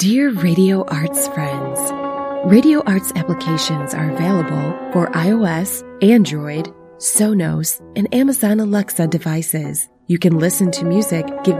Dear Radio Arts friends, Radio Arts applications are available for iOS, Android, Sonos, and Amazon Alexa devices. You can listen to music, give